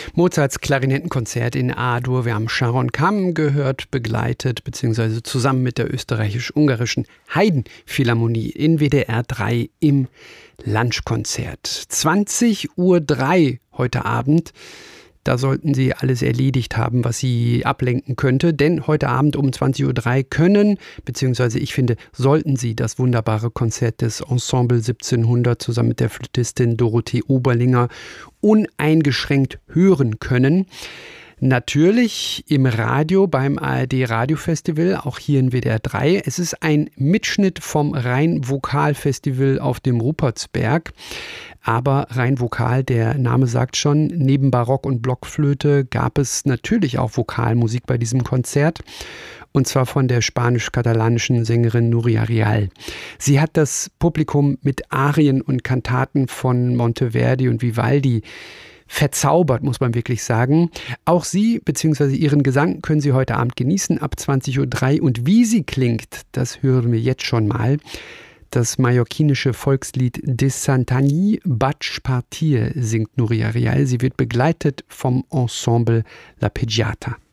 Mozarts Klarinettenkonzert in A-Dur. Wir haben Sharon Kam gehört, begleitet bzw. zusammen mit der österreichisch-ungarischen Haydn-Philharmonie in WDR 3 im Lunchkonzert. 20:03 Uhr heute Abend. Da sollten Sie alles erledigt haben, was Sie ablenken könnte. Denn heute Abend um 20:03 Uhr können, beziehungsweise ich finde, sollten Sie das wunderbare Konzert des Ensemble 1700 zusammen mit der Flötistin Dorothee Oberlinger uneingeschränkt hören können. Natürlich im Radio beim ARD Radiofestival, auch hier in WDR 3. Es ist ein Mitschnitt vom Rhein-Vokal-Festival auf dem Rupertsberg. Aber rein vokal, der Name sagt schon, neben Barock und Blockflöte gab es natürlich auch Vokalmusik bei diesem Konzert. Und zwar von der spanisch-katalanischen Sängerin Núria Rial. Sie hat das Publikum mit Arien und Kantaten von Monteverdi und Vivaldi verzaubert, muss man wirklich sagen. Auch sie bzw. ihren Gesang können Sie heute Abend genießen ab 20:03 Uhr. Und wie sie klingt, das hören wir jetzt schon mal. Das mallorquinische Volkslied Des Santani Vaig Partir singt Núria Rial. Sie wird begleitet vom Ensemble La Peggiata.